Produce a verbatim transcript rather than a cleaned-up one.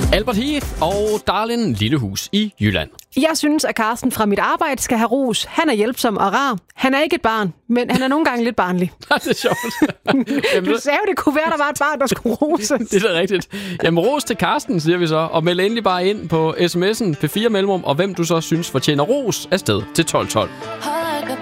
Albert Heath og Darlin Lillehus i Jylland. Jeg synes, at Carsten fra mit arbejde skal have ros. Han er hjælpsom og rar. Han er ikke et barn, men han er nogle gange lidt barnlig. Det er sjovt. Du sagde jo, det kunne være, der var et barn, der skulle roses. Det er da rigtigt. Jamen, ros til Carsten, siger vi så. Og meld endelig bare ind på sms'en P fire Mellemrum, og hvem du så synes fortjener ros afsted til tolv tolv.